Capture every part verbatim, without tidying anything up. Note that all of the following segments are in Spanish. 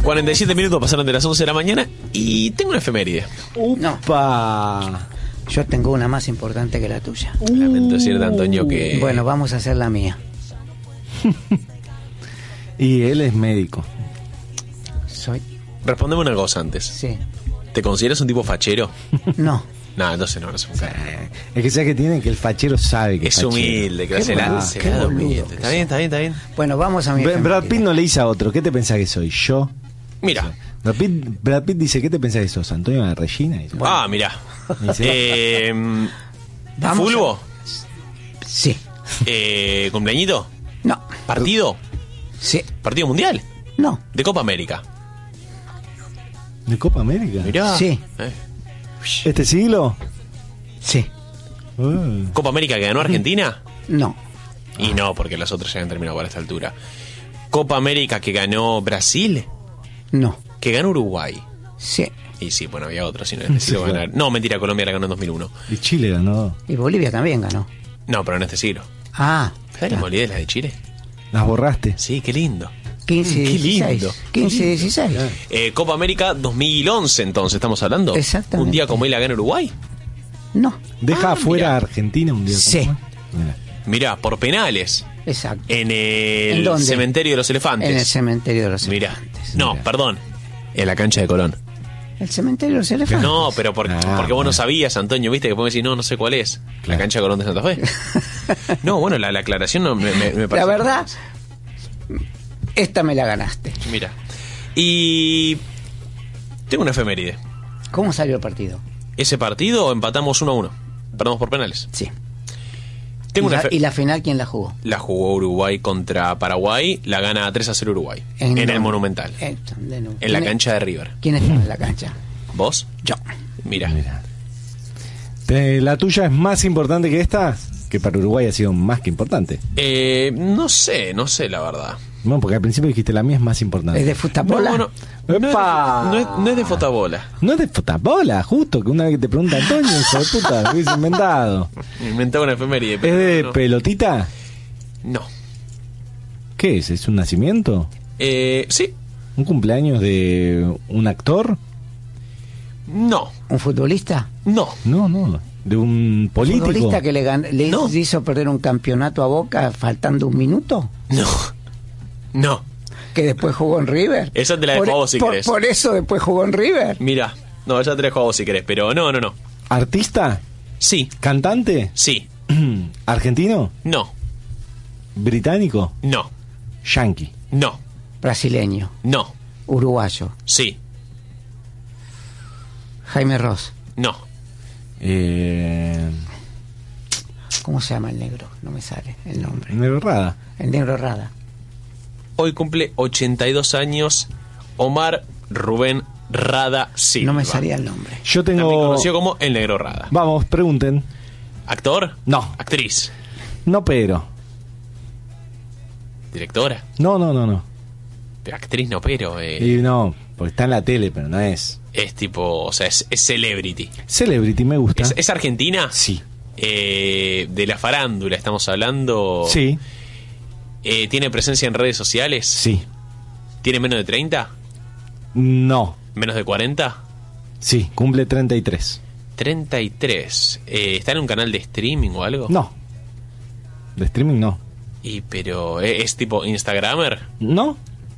cuarenta y siete minutos pasaron de las once de la mañana y tengo una efeméride. ¡Upa! Yo tengo una más importante que la tuya. Lamento decirte, Antonio, que... Bueno, vamos a hacer la mía. Y él es médico. Soy... Respondeme una cosa antes. Sí. ¿Te consideras un tipo fachero? No. No, entonces no, no es un fachero. Eh, es que sea que tiene que el fachero sabe que Es fachero. humilde, que Qué se la boludo, se qué la da boludo humilde. que Está bien, está bien, está bien. Bueno, vamos a mi Brad efeméride. Pitt no le dice a otro, ¿qué te pensás que soy? Yo. Mira. Brad Pitt, Brad Pitt dice, ¿qué te pensás que sos? Antonio de Regina. Y dice, Ah, mira. Dice, Eh, Vamos ¿Fulbo? a- Sí. Eh, ¿Cumpleañito? No. ¿Partido? Sí. ¿Partido mundial? No. ¿De Copa América? ¿de Copa América? Mirá. Sí. Eh. ¿Este siglo? Sí. Uh. ¿Copa América que ganó Argentina? No. Y no, porque los otros ya han terminado para esta altura. ¿Copa América que ganó Brasil? No. Que ganó Uruguay. Sí. Y sí, bueno, había otros, si no en este siglo Sí, ganar. No, mentira, Colombia la ganó en dos mil uno. Y Chile ganó. Y Bolivia también ganó. No, pero en este siglo. Ah. ¿Sabes? Me olvidé de la de Chile. ¿Las borraste? Sí, qué lindo. quince Qué dieciséis. lindo. quince dieciséis. Eh, Copa América dos mil once, entonces, ¿estamos hablando? Exactamente. Un día como él la gana Uruguay. No. ¿Deja Ah, afuera mira. a Argentina un día? Sí. como hoy? Mira. Mirá, por penales. Exacto. En el ¿En dónde? cementerio de los elefantes. En el cementerio de los Mirá. elefantes. No, Mirá. perdón. En la cancha de Colón. El cementerio de los elefantes. No, pero por- Ah, porque vos no bueno. sabías, Antonio, viste que podés decir, no, no sé cuál es. La Claro. cancha de Colón de Santa Fe. No, bueno, la, la aclaración no me, me, me La parece. verdad, esta me la ganaste. Mira. Y. Tengo una efeméride. ¿Cómo salió el partido? Ese partido empatamos uno a uno. Perdamos por penales. Sí. Tengo ¿Y, una la, efe- y la final quién la jugó? La jugó Uruguay contra Paraguay. La gana tres a cero Uruguay. En, el dónde? Monumental. Eh, ¿dónde no? En la ¿Quién- cancha de River. ¿Quién estaba en la cancha? ¿Vos? Yo. Mira. Mira. Te- ¿La tuya es más importante que esta? Que para Uruguay ha sido más que importante. Eh, no sé, no sé la verdad. No, porque al principio dijiste la mía es más importante. ¿Es de futabola? No, no, no, es, ¡Epa! no, es, no es de fotabola. No es de fotabola, justo, que una vez que te pregunta Antonio, hijo de puta, lo hubiese inventado. Inventaba una efeméride. ¿Es pero de no. pelotita? No. ¿Qué es? ¿Es un nacimiento? Eh, sí. ¿Un cumpleaños de un actor? No. ¿Un futbolista? No. No, no. ¿De un político? ¿Futbolista que le, gan- le No. hizo perder un campeonato a Boca faltando un minuto? No. No. Que después jugó en River. Esa te la por, dejo a vos si por, querés. por eso después jugó en River. Mira. No, ya te dejo a vos si querés, pero no, no, no. ¿Artista? Sí. ¿Cantante? Sí. ¿Argentino? No. ¿Británico? No. ¿Yankee? No. Brasileño. No. Uruguayo. Sí. Jaime Ross. No. Eh... ¿Cómo se llama el negro? No me sale el nombre. Negro Rada. El negro Rada. Hoy cumple ochenta y dos años Omar Rubén Rada Silva. No me salía el nombre. Yo También tengo... conocido como El Negro Rada. Vamos, pregunten. ¿Actor? No. ¿Actriz? No, pero. ¿Directora? No, no, no, no. Actriz no, pero... eh, Y no, porque está en la tele, pero no es. es tipo... O sea, es, es celebrity. Celebrity me gusta. ¿Es, es argentina? Sí. Eh, de la farándula estamos hablando. Sí, Eh, ¿Tiene presencia en redes sociales? sí. ¿Tiene menos de treinta? No. ¿Menos de cuarenta? Sí, cumple treinta y tres. treinta y tres. Eh, ¿Está en un canal de streaming o algo? No. De streaming no. Y pero ¿eh, es tipo Instagramer? ¿No?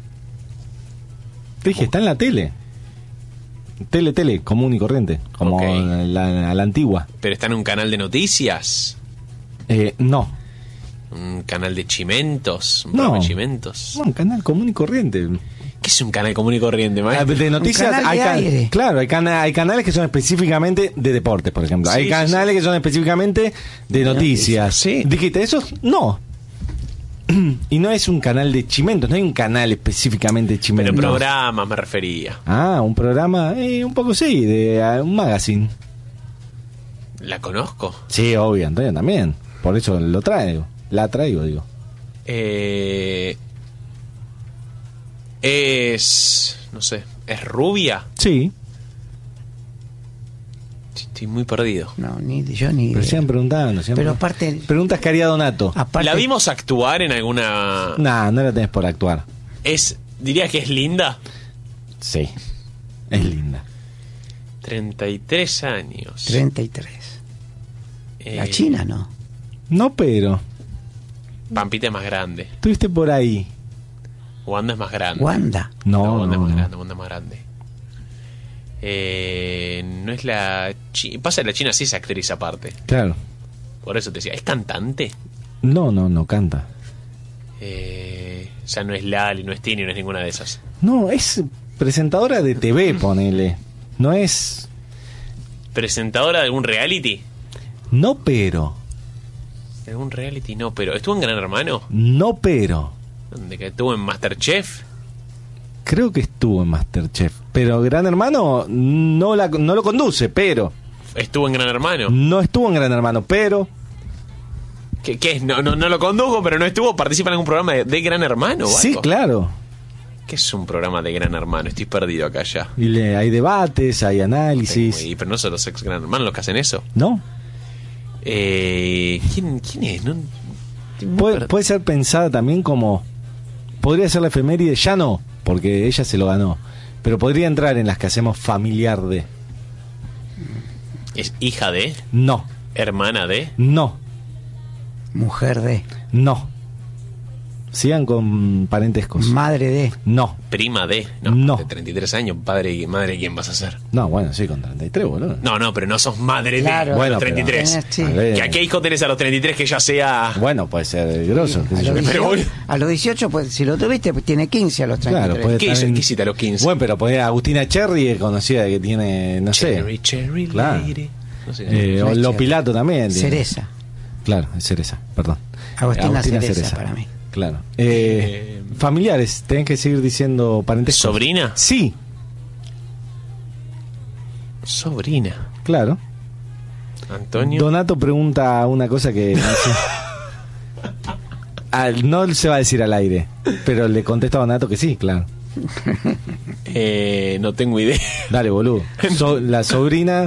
Te dije, está en la tele. Tele, tele, común y corriente. Como Ok. la, a la antigua. ¿Pero está en un canal de noticias? Eh, no. ¿Un canal de chimentos? ¿Un No. programa de chimentos? No, un canal común y corriente. ¿Qué es un canal común y corriente, Ah, maestro? De noticias canal hay de can- aire. Claro, hay, cana- hay canales que son específicamente de deportes, por ejemplo. Sí, hay sí, canales que son específicamente de noticias. Sí. Dijiste, esos no. Y no es un canal de chimentos, no hay un canal específicamente de Pero chimentos. programas me refería. Ah, un programa, eh, un poco sí, de ah, un magazine. ¿La conozco? Sí, obvio, Antonio también. Por eso lo traigo. La traigo, digo. Eh, es... No sé. ¿Es rubia? Sí, Estoy muy perdido. No, ni yo ni pero idea. sigan preguntando. sigan Pero preguntando. aparte, Preguntas que haría Donato. aparte ¿La vimos actuar en alguna...? Nah, no la tenés por actuar. Es... ¿Dirías que es linda? Sí. Es linda. treinta y tres años. treinta y tres. Eh, La China, ¿no? No, pero. Pampita es más grande. Estuviste por ahí. Wanda es más grande. Wanda. No, No, Wanda no, es más no. grande, Wanda es más grande. Eh, no es la... Chi- Pasa que la China sí es actriz aparte. Claro. Por eso te decía, ¿es cantante? No, no, no canta. Eh, o sea, no es Lali, no es Tini, no es ninguna de esas. No, es presentadora de T V, ponele. No es. ¿Presentadora de algún reality? No, pero. ¿De algún reality? No, pero... ¿Estuvo en Gran Hermano? No, pero. ¿Dónde que estuvo en Masterchef? Creo que estuvo en Masterchef. Pero Gran Hermano no, la, no lo conduce, pero. ¿Estuvo en Gran Hermano? No estuvo en Gran Hermano, pero. ¿Qué, qué es? No, no, no lo condujo, pero no estuvo. ¿Participa en algún programa de, de Gran Hermano o Sí, algo? claro. ¿Qué es un programa de Gran Hermano? Estoy perdido acá ya. Y le, hay debates, hay análisis. Y, pero no son los ex Gran Hermanos los que hacen eso. ¿No? Eh, ¿quién, ¿Quién es? No, no Puede, per- puede ser pensada también como. Podría ser la efeméride, ya no, porque ella se lo ganó. Pero podría entrar en las que hacemos familiar de. ¿Es hija de? No, ¿Hermana de? no, Mujer de. no. Sigan con parentescos. Madre de. No, ¿Prima de? No. No. De treinta y tres años, padre y madre, ¿quién vas a ser? no, bueno, sí, con treinta y tres, boludo. No, no, pero no sos madre Claro. de Bueno, los treinta y tres. pero- Sí. A ver. ¿Que ¿A qué hijo tenés a los treinta y tres que ya sea...? Bueno, puede ser grosso, qué A sé los yo. Pero, dieciocho, a los dieciocho, pues, si lo tuviste, pues tiene quince a los treinta y tres. Claro, puede ¿Qué estar hizo? en- ¿Qué hiciste a los quince? Bueno, pero puede Agustina Cherry es conocida que tiene, no Cherry, sé. cherry Claro. lady. No sé. Eh, No o es Lo Cherry. Pilato también. tiene. Cereza. Claro, es Cereza, perdón. Agustina Cereza, para mí. Claro. Eh, Eh, familiares, tenés que seguir diciendo parentescos. ¿Sobrina? Sí, Sobrina. claro. Antonio. Donato pregunta una cosa que no, sé. Al- no se va a decir al aire, pero le contesta a Donato que sí, claro. Eh, no tengo idea. Dale, boludo. So- la sobrina.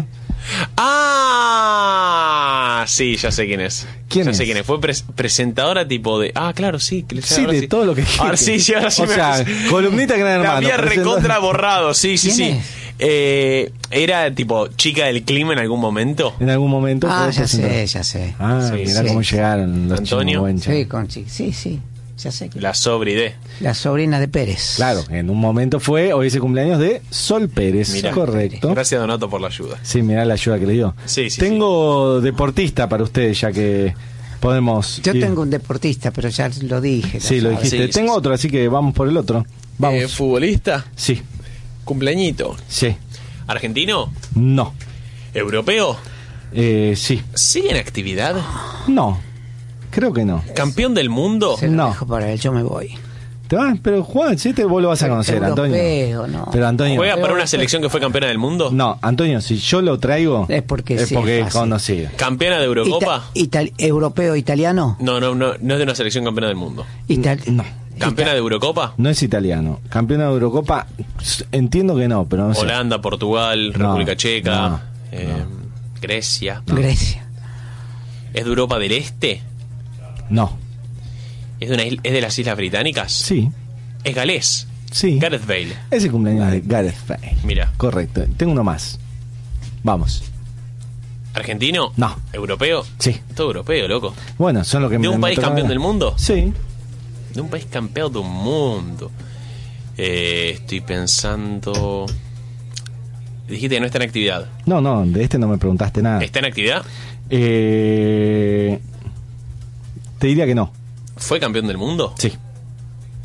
¡Ah! Sí, ya sé quién es. ¿Quién ya es? sé quién es. Fue pres- presentadora tipo de... Ah, claro, sí. que- Sí, ahora de todo lo que Ahora quiere. sí, sí, ahora sí. O me- sea, columnista Gran La Hermano, había presentadora. recontra borrado, sí, sí, ¿Quién sí. es? Eh, era tipo chica del clima en algún momento. En algún momento. Ah, fue ya presentadora. sé, ya sé. Ah, Sí, mirá sí. cómo llegaron los Antonio. chimohuenchas. Sí, con chi- sí, sí, ya sé. que- La sobri de... La sobrina de Pérez. Claro, en un momento fue, hoy es el cumpleaños de Sol Pérez. Mirá. Correcto. Gracias, Donato, por la ayuda. Sí, mirá la ayuda que le dio. Sí, sí, Tengo deportista para ustedes, ya que podemos. Yo ir- tengo un deportista, pero ya lo dije. Sí, lo sabes. dijiste. Sí, sí, Tengo sí. otro, así que vamos por el otro. Vamos. Eh, ¿Futbolista? Sí, ¿Cumpleañito? sí. ¿Argentino? No. ¿Europeo? Eh, sí. ¿Sigue en actividad? No. Creo que no. ¿Campeón del mundo? Se lo No. dejo para él, yo me voy. ¿Te vas? Pero Juan, si este vos lo vas a conocer, Antonio. Europeo, no. Pero Antonio. ¿Juega para una Europeo. selección que fue campeona del mundo? No, Antonio, si yo lo traigo. Es porque es sí, porque es es fácil. conocido. ¿Campeona de Eurocopa? Ita- ital- ¿Europeo italiano? No, no, no, no es de una selección campeona del mundo. Ital- No. ¿Campeona Ita- de Eurocopa? No es italiano. Campeona de Eurocopa, s- entiendo que no, pero no sé. Holanda, Portugal, República Checa, no, eh, Grecia. Grecia. ¿Es de Europa del Este? No. ¿Es de, una isla- ¿Es de las Islas Británicas? Sí, ¿Es galés? sí. Gareth Bale. Es el cumpleaños de Gareth Bale. Mira. Correcto. Tengo uno más. Vamos. ¿Argentino? No. ¿Europeo? Sí. Todo europeo, loco. Bueno, son los que ¿De me un me país tocan campeón ahora. del mundo? Sí. De un país campeón del mundo. Eh, estoy pensando... Dijiste que no está en actividad. No, no, de este no me preguntaste nada. ¿Está en actividad? Eh, te diría que no. ¿Fue campeón del mundo? Sí.